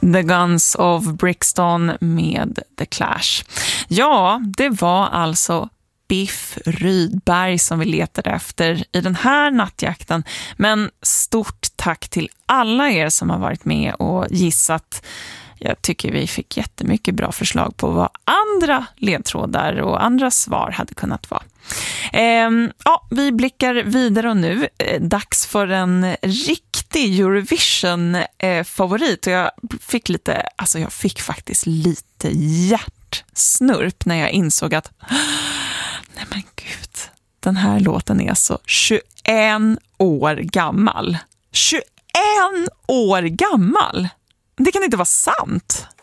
The Guns of Brixton med The Clash. Ja, det var alltså Biff Rydberg som vi letade efter i den här nattjakten. Men stort tack till alla er som har varit med och gissat. Jag tycker vi fick jättemycket bra förslag på vad andra ledtrådar och andra svar hade kunnat vara. Vi blickar vidare och nu. Dags för en riktig Eurovision-favorit. Och jag fick faktiskt lite hjärtsnurp när jag insåg att nej men gud, den här låten är alltså 21 år gammal. 21 år gammal! Det kan inte vara sant.